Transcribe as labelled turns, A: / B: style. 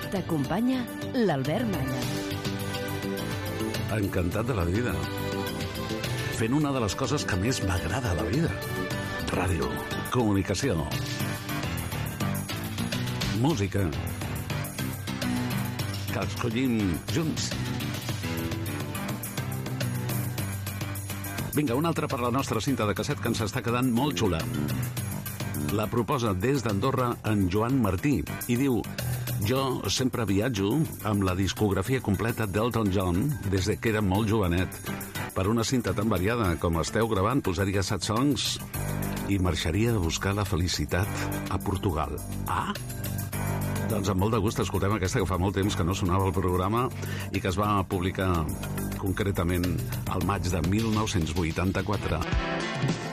A: T'acompanya l'Albert Malla.
B: Encantat de la vida. Fent una de les coses que més m'agrada a la vida. Ràdio, comunicació, música. Que escollim junts. Vinga, una altra per la nostra cinta de casset que ens està quedant molt xula. La proposa des d'Andorra en Joan Martí i diu: jo sempre viatjo amb la discografia completa d'Elton John des que era molt jovenet. Per una cinta tan variada com esteu gravant posaria Sad Songs i marxaria a buscar la felicitat a Portugal. Ah? Doncs amb molt de gust escoltem aquesta que fa molt temps que no sonava al programa i que es va publicar concretament al maig de 1984.